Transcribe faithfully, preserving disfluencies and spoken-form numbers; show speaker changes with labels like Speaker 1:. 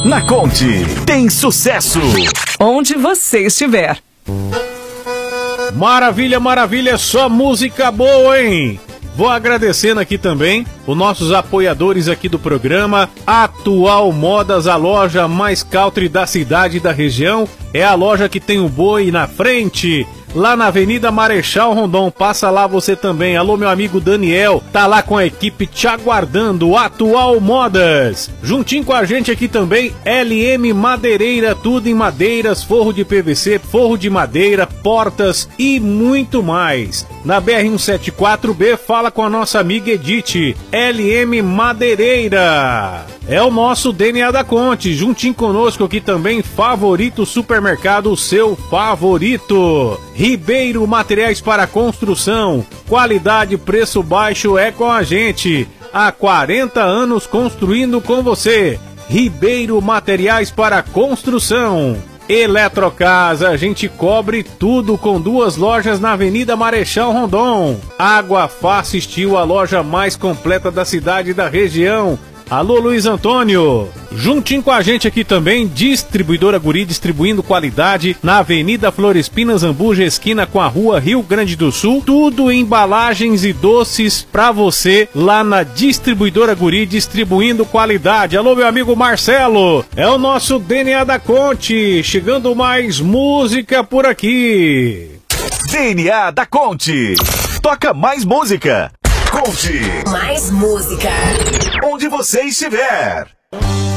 Speaker 1: Na Conte, tem sucesso
Speaker 2: onde você estiver.
Speaker 3: Maravilha, maravilha, só música boa, hein? Vou agradecendo aqui também os nossos apoiadores aqui do programa. Atual Modas, a loja mais country da cidade e da região. É a loja que tem o boi na frente, lá na Avenida Marechal Rondon. Passa lá você também. Alô, meu amigo Daniel, tá lá com a equipe te aguardando. Atual Modas. Juntinho com a gente aqui também, L M Madeireira, tudo em madeiras, forro de P V C, forro de madeira, portas e muito mais. Na B R cento e setenta e quatro B, fala com a nossa amiga Edith. L M Madeireira. É o nosso D N A da Conte. Juntinho conosco aqui também, Favorito Supermercado, o seu favorito. Ribeiro Materiais para Construção. Qualidade, preço baixo é com a gente. Há quarenta anos construindo com você. Ribeiro Materiais para Construção. Eletrocasa, a gente cobre tudo com duas lojas na Avenida Marechal Rondon. Água Fácil Steel, a loja mais completa da cidade e da região. Alô, Luiz Antônio. Juntinho com a gente aqui também, Distribuidora Guri, distribuindo qualidade na Avenida Florespina Zambuja, esquina com a Rua Rio Grande do Sul. Tudo em embalagens e doces pra você lá na Distribuidora Guri, distribuindo qualidade. Alô, meu amigo Marcelo. É o nosso D N A da Conte. Chegando mais música por aqui.
Speaker 1: D N A da Conte. Toca mais música. Conte.
Speaker 4: Mais música.
Speaker 1: Onde você estiver.